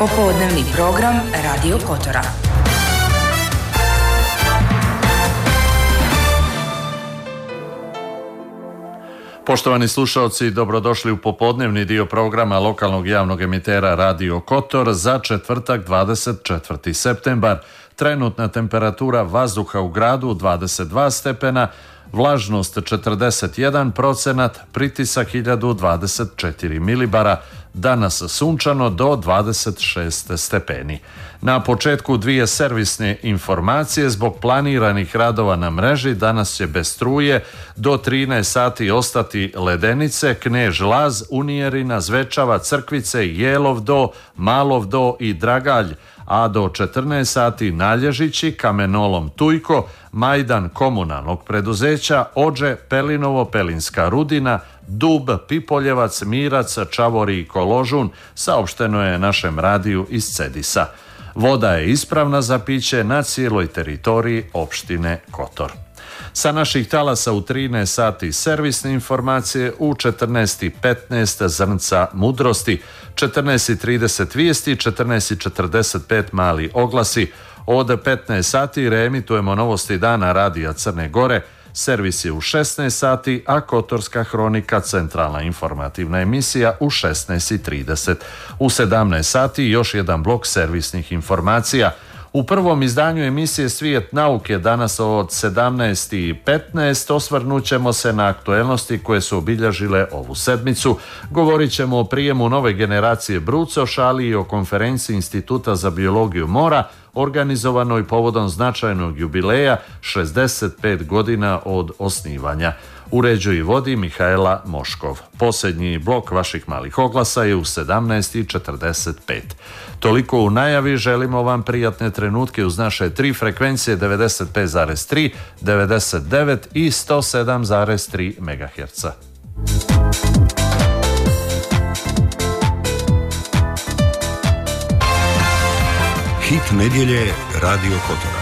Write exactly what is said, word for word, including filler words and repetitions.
Popodnevni program Radio Kotora. Poštovani slušalci, dobrodošli u popodnevni dio programa lokalnog javnog emitera Radio Kotor za četvrtak dvadeset četvrti septembar. Trenutna temperatura vazduha u gradu dvadeset dva stepena, vlažnost četrdeset jedan procenat, pritisak hiljadu dvadeset četiri milibara, danas sunčano do dvadeset šest stepeni. Na početku dvije servisne informacije. Zbog planiranih radova na mreži danas će bez struje do trinaest sati ostati Ledenice, Knež Laz, Unijerina, Zvečava, Crkvice, Jelov do, Malov do i Dragalj, a do četrnaest sati Nalježići, Kamenolom Tujko, Majdan komunalnog preduzeća, Ođe, Pelinovo, Pelinska Rudina, Dub, Pipoljevac, Mirac, Čavori i Koložun, saopšteno je našem radiju iz Cedisa. Voda je ispravna za piće na cijeloj teritoriji opštine Kotor. Sa naših talasa u trinaest sati servisne informacije, u četrnaest i petnaest zrnca mudrosti, četrnaest i trideset vijesti, četrnaest i četrdeset pet mali oglasi. Od petnaest sati reemitujemo novosti dana Radija Crne Gore, servis je u šesnaest sati, a Kotorska hronika, centralna informativna emisija, u šesnaest i trideset. U sedamnaest sati još jedan blok servisnih informacija. U prvom izdanju emisije Svijet nauke danas od sedamnaest i petnaest osvrnut ćemo se na aktuelnosti koje su obilježile ovu sedmicu. Govorit ćemo o prijemu nove generacije brucoša, ali i o konferenciji Instituta za biologiju mora organizovanoj povodom značajnog jubileja šezdeset pet godina od osnivanja. Uređuje i vodi Mihajla Moškov. Posljednji blok vaših malih oglasa je u sedamnaest i četrdeset pet. Toliko u najavi, želimo vam prijatne trenutke uz naše tri frekvencije devedeset pet zarez tri, devedeset devet i sto sedam zarez tri megaherca. Hit nedjelje Radio Kotora.